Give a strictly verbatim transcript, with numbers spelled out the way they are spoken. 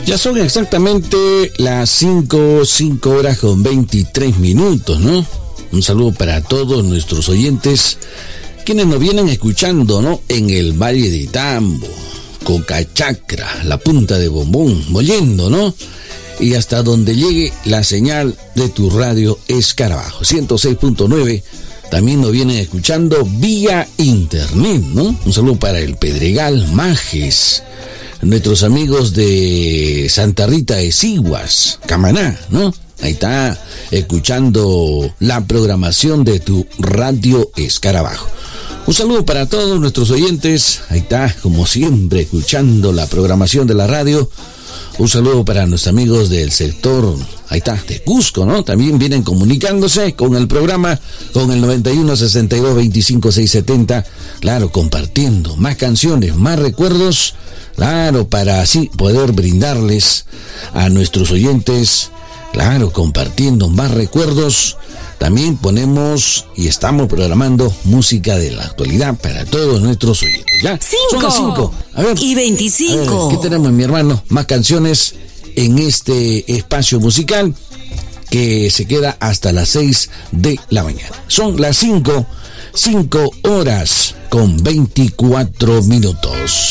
Ya son exactamente las cinco, cinco horas con veintitrés minutos, ¿no? Un saludo para todos nuestros oyentes, quienes nos vienen escuchando, ¿no? En el Valle de Tambo, Cocachacra, la Punta de Bombón, Mollendo, ¿no? Y hasta donde llegue la señal de tu radio Escarabajo, ciento seis punto nueve. También nos vienen escuchando vía internet, ¿no? Un saludo para el Pedregal, Majes, nuestros amigos de Santa Rita de Siguas, Camaná, ¿no? Ahí está, escuchando la programación de tu radio Escarabajo. Un saludo para todos nuestros oyentes. Ahí está, como siempre, escuchando la programación de la radio. Un saludo para nuestros amigos del sector, ahí está, de Cusco, ¿no? También vienen comunicándose con el programa, con el noventa y uno, sesenta y dos, veinticinco, seiscientos setenta. Claro, compartiendo más canciones, más recuerdos. Claro, para así poder brindarles a nuestros oyentes, claro, compartiendo más recuerdos. También ponemos y estamos programando música de la actualidad para todos nuestros oyentes. ¿Ya? Cinco. Son las cinco. A ver, y veinticinco. A ver, ¿qué tenemos, mi hermano? Más canciones en este espacio musical que se queda hasta las seis de la mañana. Son las cinco, cinco horas con veinticuatro minutos.